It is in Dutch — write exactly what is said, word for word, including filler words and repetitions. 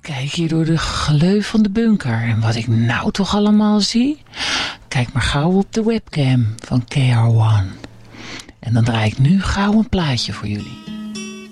kijk hier door de gleuf van de bunker. En wat ik nou toch allemaal zie? Kijk maar gauw op de webcam van K R one. En dan draai ik nu gauw een plaatje voor jullie.